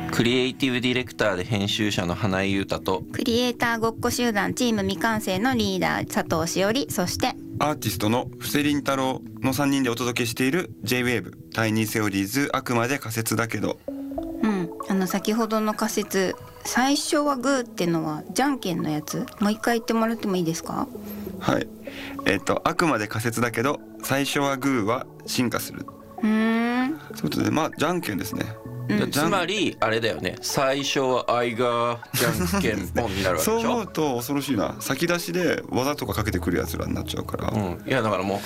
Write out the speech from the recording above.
クリエイティブディレクターで編集者の花井優太と、 クリエイターごっこ集団チーム未完成のリーダー佐藤しおり、そしてアーティストの布施凛太郎の3人でお届けしている J-WAVE タイニーセオリーズ、あくまで仮説だけど。 先ほどの仮説、最初はグーってのはじゃんけんのやつ、もう一回言ってもらってもいいですか？ はい、あくまで仮説だけど最初はグーは進化する。そういうことで、じゃんけんですね。 つまりあれだよね、最初はアイがじゃんけんポンになるわけでしょ。 そう思うと恐ろしいな。先出しで技とかかけてくるやつらになっちゃうから、 いやだからもう